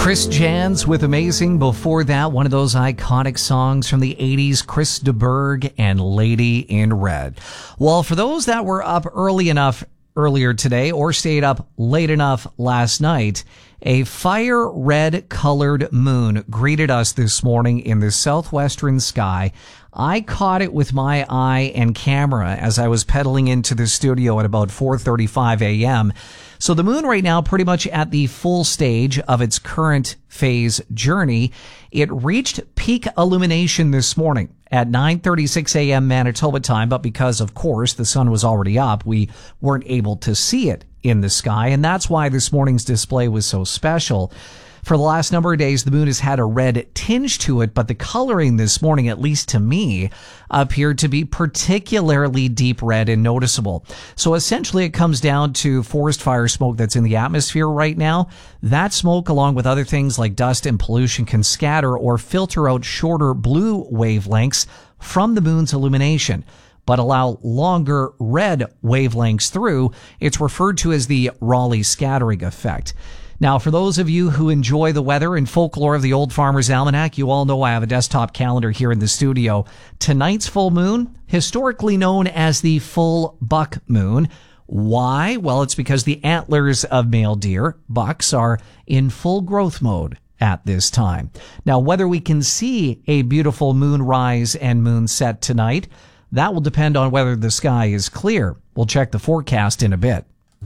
Chris Jans with Amazing. Before that, one of those iconic songs from the 80s, Chris de Burgh and Lady in Red. Well, for those that were up early enough earlier today or stayed up late enough last night, a fire red colored moon greeted us this morning in the southwestern sky. I caught it with my eye and camera as I was pedaling into the studio at about 4:35 a.m. So the moon right now pretty much at the full stage of its current phase journey. It reached peak illumination this morning at 9:36 a.m. Manitoba time, but because, of course, the sun was already up, we weren't able to see it in the sky, and that's why this morning's display was so special. For the last number of days, the moon has had a red tinge to it, but the coloring this morning, at least to me, appeared to be particularly deep red and noticeable. So essentially it comes down to forest fire smoke that's in the atmosphere right now. That smoke, along with other things like dust and pollution, can scatter or filter out shorter blue wavelengths from the moon's illumination, but allow longer red wavelengths through. It's referred to as the Rayleigh scattering effect. Now, for those of you who enjoy the weather and folklore of the Old Farmer's Almanac, you all know I have a desktop calendar here in the studio. Tonight's full moon, historically known as the full buck moon. Why? Well, it's because the antlers of male deer, bucks, are in full growth mode at this time. Now, whether we can see a beautiful moon rise and moon set tonight, that will depend on whether the sky is clear. We'll check the forecast in a bit.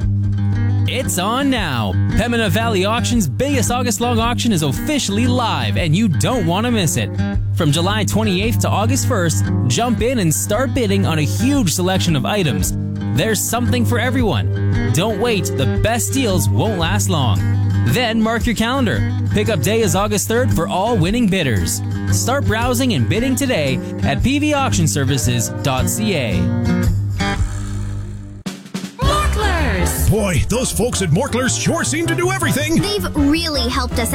It's on now. Pembina Valley Auction's biggest August-long auction is officially live, and you don't want to miss it. From July 28th to August 1st, jump in and start bidding on a huge selection of items. There's something for everyone. Don't wait, the best deals won't last long. Then mark your calendar. Pickup day is August 3rd for all winning bidders. Start browsing and bidding today at pvauctionservices.ca. Boy, those folks at Morklers sure seem to do everything. They've really helped us